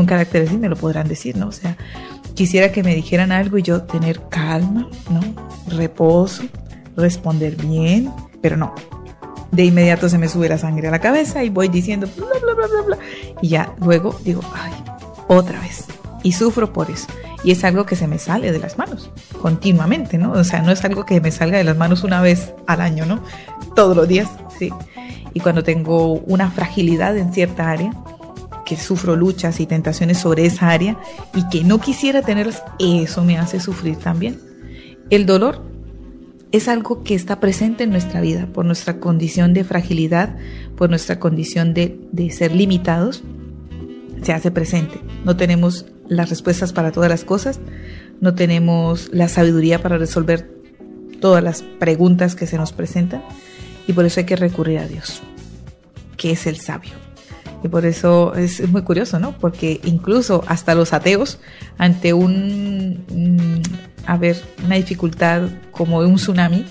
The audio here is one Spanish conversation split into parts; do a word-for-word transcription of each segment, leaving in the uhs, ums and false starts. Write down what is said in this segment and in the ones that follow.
un carácter así, me lo podrán decir, ¿no? O sea, quisiera que me dijeran algo y yo tener calma, ¿no? Reposo, responder bien, pero no. De inmediato se me sube la sangre a la cabeza y voy diciendo bla, bla, bla, bla, bla. Y ya luego digo, ay, otra vez. Y sufro por eso. Y es algo que se me sale de las manos continuamente, ¿no? O sea, no es algo que me salga de las manos una vez al año, ¿no? Todos los días, sí. Y cuando tengo una fragilidad en cierta área, que sufro luchas y tentaciones sobre esa área y que no quisiera tenerlas, eso me hace sufrir también. El dolor es algo que está presente en nuestra vida por nuestra condición de fragilidad, por nuestra condición de, de ser limitados, se hace presente. No tenemos las respuestas para todas las cosas, no tenemos la sabiduría para resolver todas las preguntas que se nos presentan y por eso hay que recurrir a Dios, que es el sabio. Y por eso es muy curioso, ¿no? Porque incluso hasta los ateos, ante un, un a ver, una dificultad como un tsunami,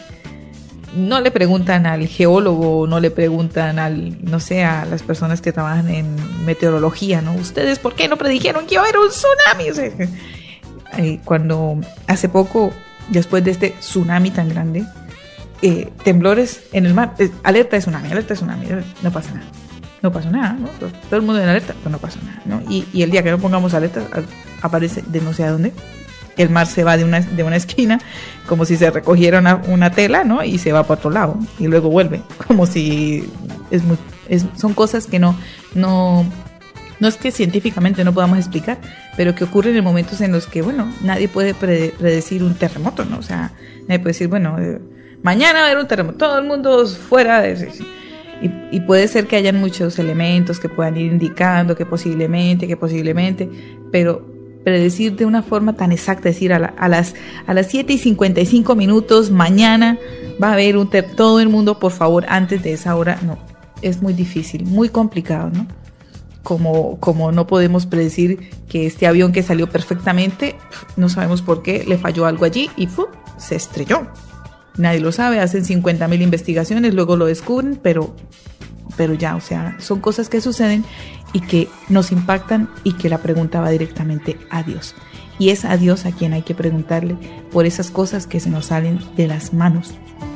no le preguntan al geólogo, no le preguntan al, no sé, a las personas que trabajan en meteorología, ¿no? ¿Ustedes por qué no predijeron que iba a haber un tsunami? O sea, eh, cuando hace poco, después de este tsunami tan grande, eh, temblores en el mar, eh, alerta de tsunami, alerta de tsunami, no pasa nada. No pasó nada, ¿no? Todo el mundo en alerta, pues no pasó nada, ¿no? Y, y el día que no pongamos alerta, aparece de no sé a dónde. El mar se va de una, de una esquina, como si se recogiera una, una tela, ¿no? Y se va para otro lado, y luego vuelve. Como si es muy, es, son cosas que no, no, no es que científicamente no podamos explicar, pero que ocurren en momentos en los que, bueno, nadie puede pre, predecir un terremoto, ¿no? O sea, nadie puede decir, bueno, eh, mañana va a haber un terremoto, todo el mundo fuera de... Y, y puede ser que hayan muchos elementos que puedan ir indicando que posiblemente, que posiblemente, pero predecir de una forma tan exacta, decir a, la, a las a las siete y cincuenta y cinco minutos mañana va a haber un ter todo el mundo, por favor, antes de esa hora, no, es muy difícil, muy complicado, ¿no? Como, como no podemos predecir que este avión que salió perfectamente, no sabemos por qué, le falló algo allí y ¡pum!, se estrelló. Nadie lo sabe, hacen cincuenta mil investigaciones, luego lo descubren, pero, pero ya, o sea, son cosas que suceden y que nos impactan y que la pregunta va directamente a Dios. Y es a Dios a quien hay que preguntarle por esas cosas que se nos salen de las manos.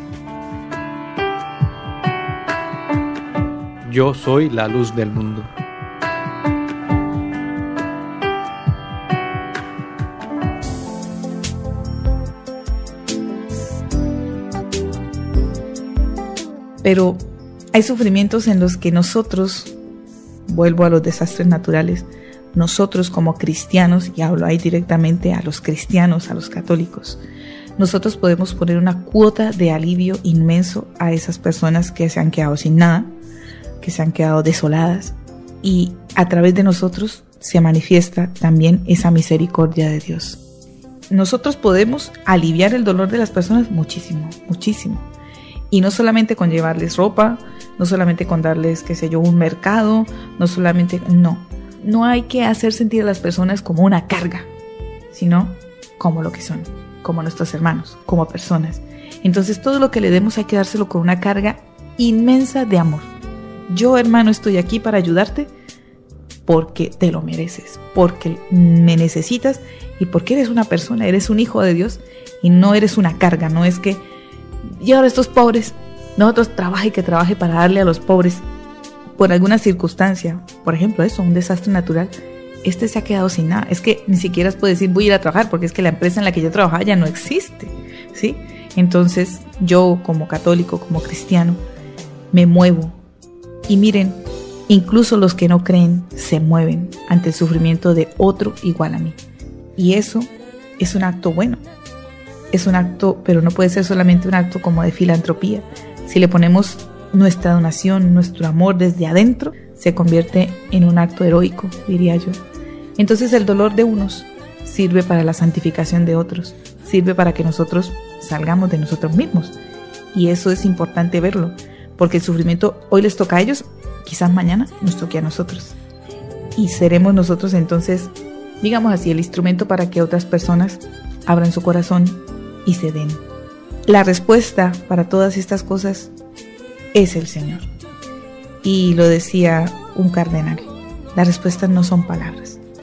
Yo soy la luz del mundo. Pero hay sufrimientos en los que nosotros, vuelvo a los desastres naturales, nosotros como cristianos, y hablo ahí directamente a los cristianos, a los católicos, nosotros podemos poner una cuota de alivio inmenso a esas personas que se han quedado sin nada, que se han quedado desoladas, y a través de nosotros se manifiesta también esa misericordia de Dios. Nosotros podemos aliviar el dolor de las personas muchísimo, muchísimo. Y no solamente con llevarles ropa, no solamente con darles, qué sé yo, un mercado, no solamente, no. No hay que hacer sentir a las personas como una carga, sino como lo que son, como nuestros hermanos, como personas. Entonces todo lo que le demos hay que dárselo con una carga inmensa de amor. Yo, hermano, estoy aquí para ayudarte porque te lo mereces, porque me necesitas y porque eres una persona, eres un hijo de Dios y no eres una carga, no es que y ahora estos pobres, nosotros trabaje y que trabaje para darle a los pobres por alguna circunstancia, por ejemplo eso, un desastre natural, este se ha quedado sin nada, es que ni siquiera puede decir voy a ir a trabajar porque es que la empresa en la que yo trabajaba ya no existe, ¿sí? Entonces yo como católico, como cristiano, me muevo y miren, incluso los que no creen se mueven ante el sufrimiento de otro igual a mí y eso es un acto bueno. Es un acto, pero no puede ser solamente un acto como de filantropía. Si le ponemos nuestra donación, nuestro amor desde adentro, se convierte en un acto heroico, diría yo. Entonces el dolor de unos sirve para la santificación de otros, sirve para que nosotros salgamos de nosotros mismos. Y eso es importante verlo, porque el sufrimiento hoy les toca a ellos, quizás mañana nos toque a nosotros. Y seremos nosotros entonces, digamos así, el instrumento para que otras personas abran su corazón y se den. La respuesta para todas estas cosas es el Señor. Y lo decía un cardenal, las respuestas no son palabras,